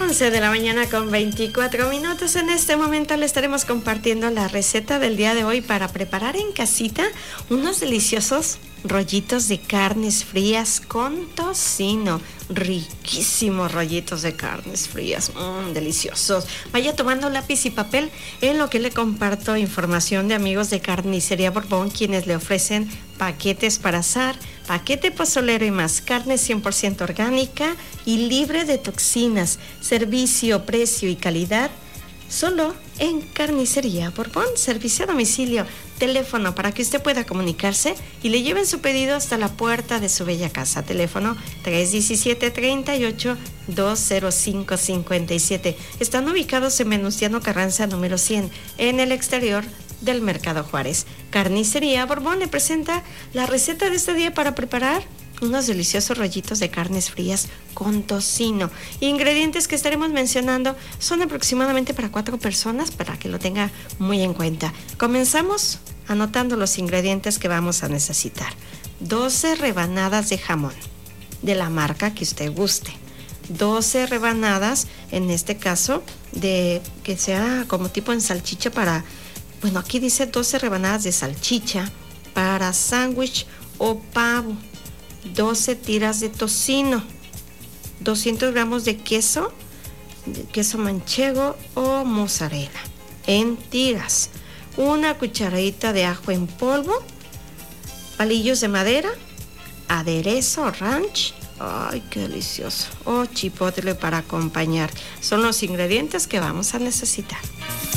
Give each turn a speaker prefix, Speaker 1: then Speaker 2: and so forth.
Speaker 1: 11 de la mañana con 24 minutos. En este momento le estaremos compartiendo la receta del día de hoy para preparar en casita unos deliciosos rollitos de carnes frías con tocino. Riquísimos rollitos de carnes frías, deliciosos. Vaya tomando lápiz y papel en lo que le comparto información de amigos de Carnicería Borbón, quienes le ofrecen paquetes para asar, paquete pozolero y más, carne 100% orgánica y libre de toxinas, servicio, precio y calidad, solo en Carnicería Borbón, servicio a domicilio, teléfono para que usted pueda comunicarse y le lleven su pedido hasta la puerta de su bella casa, teléfono 317-38-205-57. Están ubicados en Venustiano Carranza número 100, en el exterior del Mercado Juárez. Carnicería Borbón le presenta la receta de este día para preparar unos deliciosos rollitos de carnes frías con tocino. Ingredientes que estaremos mencionando son aproximadamente para 4 personas, para que lo tenga muy en cuenta. Comenzamos anotando los ingredientes que vamos a necesitar. 12 rebanadas de jamón, de la marca que usted guste. 12 rebanadas, en este caso, de que sea como tipo en salchicha para... Bueno, aquí dice 12 rebanadas de salchicha para sándwich o pavo. 12 tiras de tocino, 200 gramos de queso manchego o mozzarella en tiras, una cucharadita de ajo en polvo, palillos de madera, aderezo ranch, ay qué delicioso, o chipotle para acompañar. Son los ingredientes que vamos a necesitar.